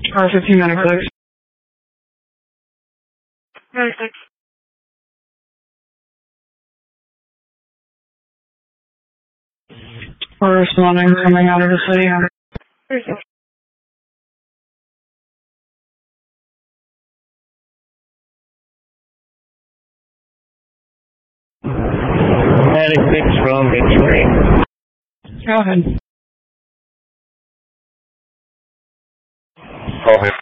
Car 1596. 96. We're responding, coming out of the city. 36. From Victoria. Go ahead. Call him.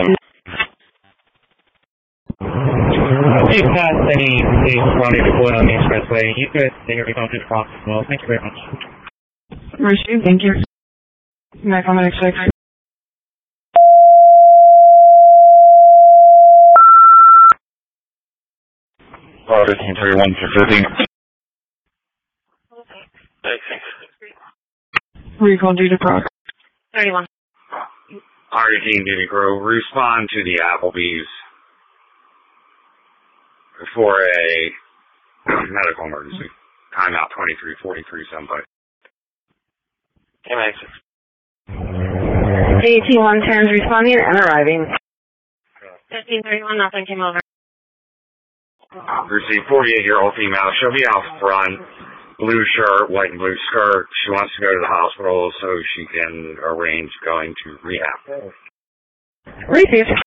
If you pass any police wanting to put on the expressway, you could take a response as possible. Thank you very much. Received, thank you. Back on the next 6. Call 1531 to 15. Recall due to Croc. 31. R18 Diddy Grove, respond to the Applebee's for a medical emergency. Timeout 2343, somebody. MX. 18110 is responding and arriving. 1531, nothing came over. Received 48-year-old female. She'll be out front. Blue shirt, white and blue skirt. She wants to go to the hospital so she can arrange going to rehab. Received.